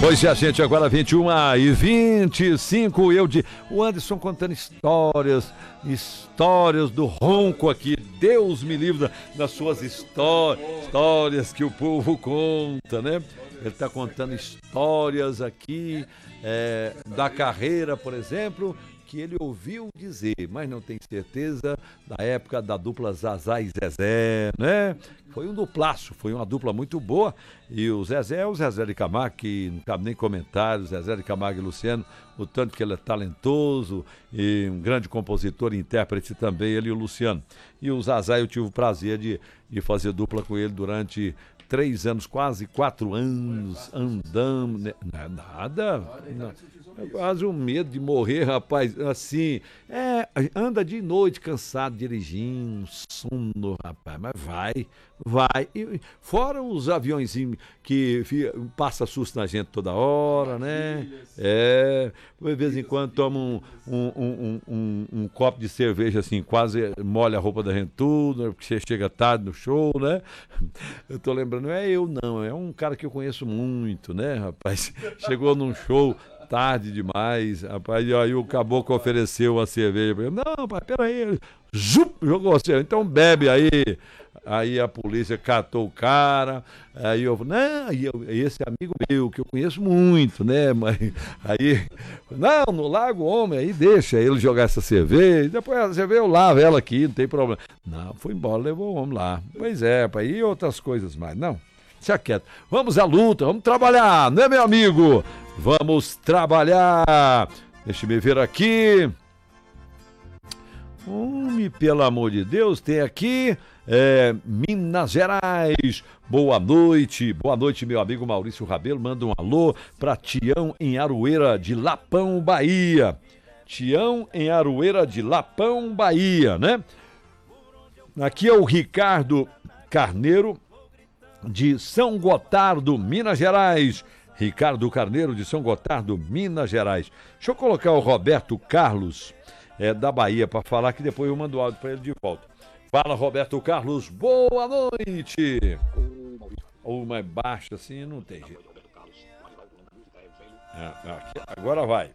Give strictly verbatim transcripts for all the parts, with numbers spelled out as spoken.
Pois é, gente, agora vinte e uma e vinte e cinco, eu de... O Anderson contando histórias, histórias do ronco aqui, Deus me livre das suas histórias, histórias que o povo conta, né? Ele está contando histórias aqui é, da carreira, por exemplo, que ele ouviu dizer, mas não tem certeza, da época da dupla Zazá e Zezé, né? Foi um duplaço, foi uma dupla muito boa. E o Zezé é o Zezé de Camargo, que não cabe nem comentários, Zezé de Camargo e Luciano, o tanto que ele é talentoso e um grande compositor e intérprete também, ele e o Luciano. E o Zazá, eu tive o prazer de, de fazer dupla com ele durante três anos, quase quatro anos, andando, né? Nada, não. É quase um medo de morrer, rapaz, assim, é, anda de noite cansado, dirigindo, sono, rapaz, mas vai, vai, e, fora os aviõezinhos que passa susto na gente toda hora, né, é, de vez em quando toma um, um, um, um, um copo de cerveja, assim, quase molha a roupa da gente tudo, porque você chega tarde no show, né, eu tô lembrando, não é eu não, é um cara que eu conheço muito, né, rapaz, chegou num show tarde demais, rapaz, e aí o caboclo ofereceu uma cerveja pra ele. Não, pai, peraí, zup, jogou a cerveja, então bebe aí. Aí a polícia catou o cara, aí eu falei, não, e eu, esse amigo meu, que eu conheço muito, né, mas aí, não, no Lago Homem, aí deixa ele jogar essa cerveja, depois a cerveja eu lavo ela aqui, não tem problema. Não, foi embora, levou o homem lá. Pois é, pai, e outras coisas mais, não. Deixa quieto. Vamos à luta, vamos trabalhar, né, meu amigo? Vamos trabalhar. Deixa eu ver aqui. Homem, pelo amor de Deus, tem aqui é, Minas Gerais. Boa noite, boa noite, meu amigo Maurício Rabelo. Manda um alô para Tião em Aroeira de Lapão, Bahia. Tião em Aroeira de Lapão, Bahia, né? Aqui é o Ricardo Carneiro, de São Gotardo, Minas Gerais. Ricardo Carneiro, de São Gotardo, Minas Gerais. Deixa eu colocar o Roberto Carlos, é, da Bahia, para falar, que depois eu mando o áudio para ele de volta. Fala, Roberto Carlos, boa noite. Ou mais baixo assim, não tem jeito. É, aqui, agora vai.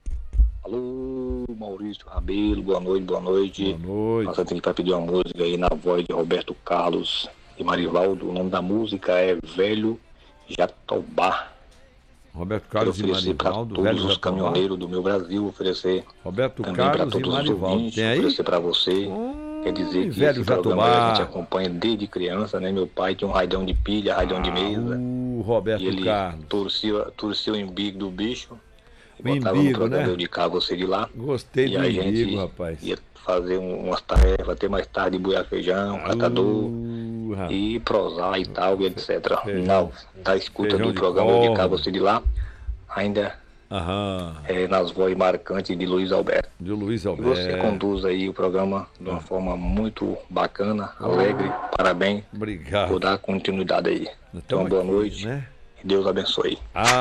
Alô, Maurício Rabelo, boa noite, boa noite. Boa noite. Nossa, tem que pedir uma música aí na voz de Roberto Carlos e Marivaldo. O nome da música é Velho Jatobá. Roberto Carlos e Marivaldo, todos os caminhoneiros do meu Brasil, oferecer Roberto também Carlos para todos e Marivaldo. os ouvintes, tem aí? Oferecer para você. Hum, Quer dizer que Velho esse programa Jatobá. a gente acompanha desde criança, né? Meu pai tinha um raidão de pilha, raidão ah, de mesa. O Roberto e ele Carlos. Torcia, torcia o embigo do bicho. O botava embigo, no programa, né? Eu de cá, você de lá. Gostei e do a embigo, gente rapaz. Ia fazer um, umas tarefas, ter mais tarde buiar feijão, catador. Uh, E prosar e tal, e etcétera. Feijão, Não, da escuta feijão do de programa Eu de cá, corda. você de lá, ainda Aham. é, nas vozes marcantes de Luiz Alberto. De Luiz E Alberto. você conduz aí o programa de uma forma muito bacana, alegre. Parabéns Obrigado. por dar continuidade aí. Então, Estamos boa aqui, noite, né? e Deus abençoe.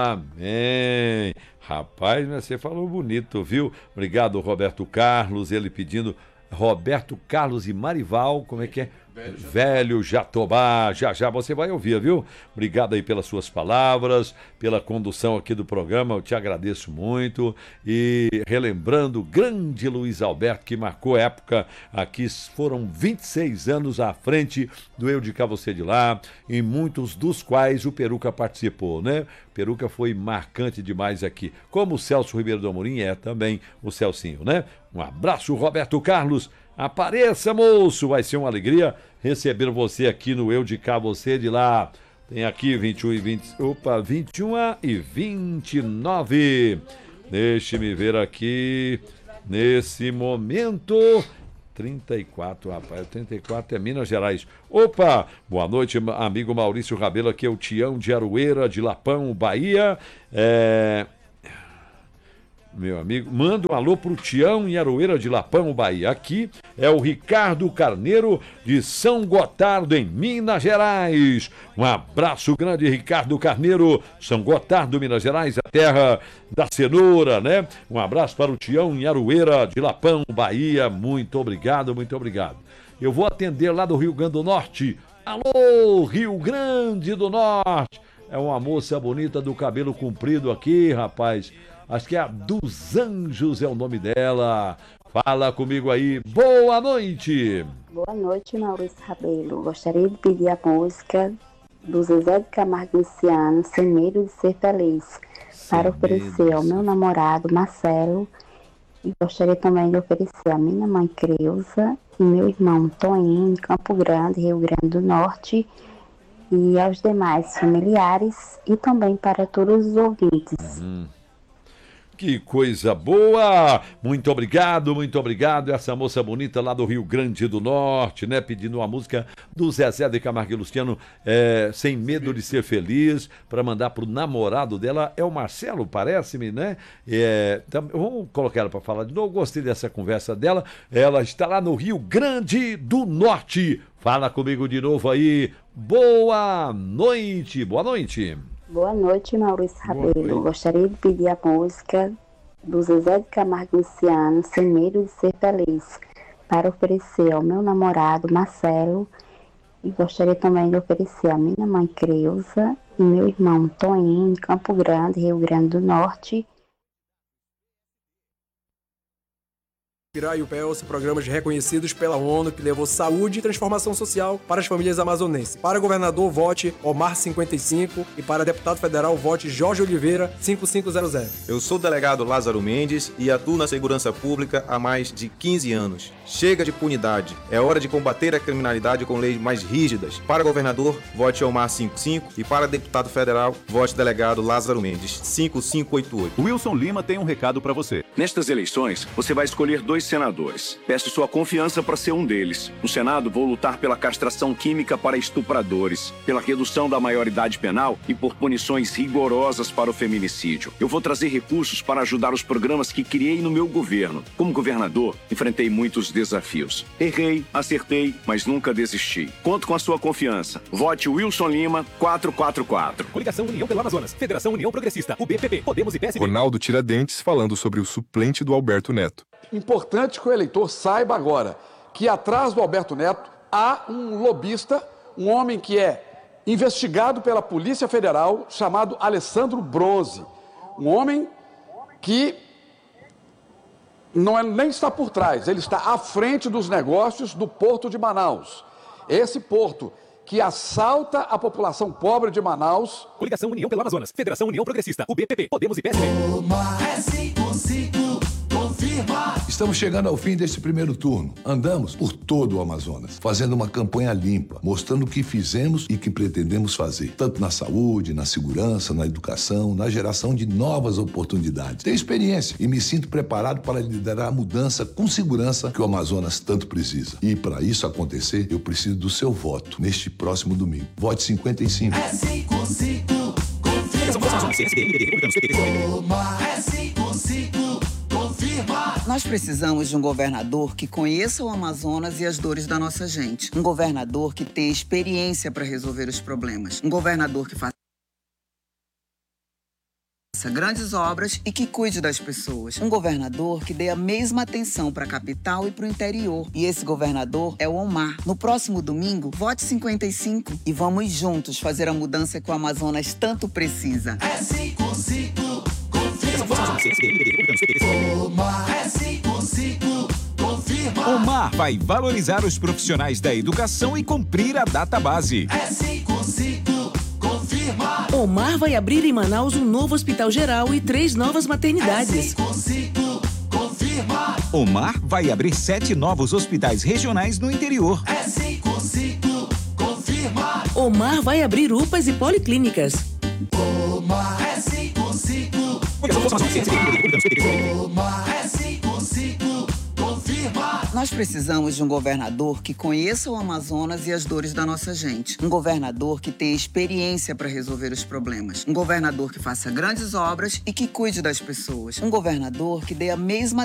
Amém. Rapaz, mas você falou bonito, viu? Obrigado, Roberto Carlos, ele pedindo Roberto Carlos e Marival, como é que é? Velho, Velho Jatobá, já já você vai ouvir, viu? Obrigado aí pelas suas palavras, pela condução aqui do programa, eu te agradeço muito. E relembrando o grande Luiz Alberto, que marcou época aqui, foram vinte e seis anos à frente do Eu de Cá, Você de Lá, em muitos dos quais o Peruca participou, né? Peruca foi marcante demais aqui, como o Celso Ribeiro do Amorim é também o Celcinho, né? Um abraço, Roberto Carlos. Apareça, moço, vai ser uma alegria receber você aqui no Eu de Cá, Você de Lá. Tem aqui vinte e um e vinte, opa, vinte e um e vinte e nove. Deixe-me ver aqui, nesse momento, trinta e quatro, rapaz, trinta e quatro é Minas Gerais. Opa, boa noite, amigo Maurício Rabelo, aqui é o Tião de Aroeira, de Lapão, Bahia. É... Meu amigo, manda um alô pro Tião em Aroeira de Lapão, Bahia. Aqui é o Ricardo Carneiro de São Gotardo, em Minas Gerais. Um abraço grande, Ricardo Carneiro, São Gotardo, Minas Gerais, a terra da cenoura, né? Um abraço para o Tião em Aroeira de Lapão, Bahia. Muito obrigado, muito obrigado. Eu vou atender lá do Rio Grande do Norte. Alô, Rio Grande do Norte. É uma moça bonita do cabelo comprido aqui, rapaz. Acho que é a dos Anjos é o nome dela. Fala comigo aí. Boa noite. Boa noite, Maurício Rabelo. Gostaria de pedir a música do Zezé de Camargo e Luciano, Sem Medo de Ser Feliz, para oferecer ao meu namorado Marcelo, e gostaria também de oferecer à minha mãe Creuza e meu irmão Toninho, em Campo Grande, Rio Grande do Norte, e aos demais familiares e também para todos os ouvintes. Uhum. Que coisa boa! Muito obrigado, muito obrigado. Essa moça bonita lá do Rio Grande do Norte, né? Pedindo uma música do Zezé de Camargo e Luciano, é, Sem Medo de Ser Feliz, para mandar pro namorado dela, é o Marcelo, parece-me, né? É, tam, vamos colocar ela para falar de novo. Gostei dessa conversa dela. Ela está lá no Rio Grande do Norte. Fala comigo de novo aí. Boa noite, boa noite. Boa noite, Maurício Rabelo. Gostaria de pedir a música do Zezé de Camargo e Luciano, Sem Medo de Ser Feliz, para oferecer ao meu namorado Marcelo, e gostaria também de oferecer à minha mãe Creuza e meu irmão Toninho, em Campo Grande, Rio Grande do Norte. Pirai e o P E L S, programas reconhecidos pela ONU que levou saúde e transformação social para as famílias amazonenses. Para governador, vote Omar cinquenta e cinco e para deputado federal, vote Jorge Oliveira cinco cinco zero zero. Eu sou o delegado Lázaro Mendes e atuo na segurança pública há mais de quinze anos. Chega de impunidade. É hora de combater a criminalidade com leis mais rígidas. Para governador, vote Omar cinquenta e cinco e para deputado federal, vote delegado Lázaro Mendes cinco cinco oito oito. Wilson Lima tem um recado para você. Nestas eleições, você vai escolher dois senadores. Peço sua confiança para ser um deles. No Senado, vou lutar pela castração química para estupradores, pela redução da maioridade penal e por punições rigorosas para o feminicídio. Eu vou trazer recursos para ajudar os programas que criei no meu governo. Como governador, enfrentei muitos desafios. Errei, acertei, mas nunca desisti. Conto com a sua confiança. Vote Wilson Lima quatrocentos e quarenta e quatro. Coligação União pelo Amazonas. Federação União Progressista. U B P P. Podemos e P S B. Ronaldo Tiradentes falando sobre o suplente do Alberto Neto. Importante que o eleitor saiba agora que atrás do Alberto Neto há um lobista, um homem que é investigado pela Polícia Federal, chamado Alessandro Bronze. Um homem que não é, nem está por trás, ele está à frente dos negócios do Porto de Manaus. Esse porto que assalta a população pobre de Manaus. Coligação União pelo Amazonas. Federação União Progressista. U B P P. Podemos e P S B. Estamos chegando ao fim deste primeiro turno. Andamos por todo o Amazonas, fazendo uma campanha limpa, mostrando o que fizemos e que pretendemos fazer, tanto na saúde, na segurança, na educação, na geração de novas oportunidades. Tenho experiência e me sinto preparado para liderar a mudança com segurança que o Amazonas tanto precisa. E para isso acontecer, eu preciso do seu voto neste próximo domingo. Vote cinquenta e cinco. É cinquenta e cinco. Nós precisamos de um governador que conheça o Amazonas e as dores da nossa gente. Um governador que tenha experiência para resolver os problemas. Um governador que faça grandes obras e que cuide das pessoas. Um governador que dê a mesma atenção para a capital e para o interior. E esse governador é o Omar. No próximo domingo, vote cinquenta e cinco e vamos juntos fazer a mudança que o Amazonas tanto precisa. É cinquenta e cinco. Omar vai valorizar os profissionais da educação e cumprir a data base. É cinquenta e cinco, confirma. Omar vai abrir em Manaus um novo hospital geral e três novas maternidades. É cinquenta e cinco, confirma. Omar vai abrir sete novos hospitais regionais no interior. É cinquenta e cinco, confirma. Omar vai abrir U P As e policlínicas. Omar é cinquenta e cinco. Omar é cinquenta e cinco. Confirma. Nós precisamos de um governador que conheça o Amazonas e as dores da nossa gente. Um governador que tenha experiência para resolver os problemas. Um governador que faça grandes obras e que cuide das pessoas. Um governador que dê a mesma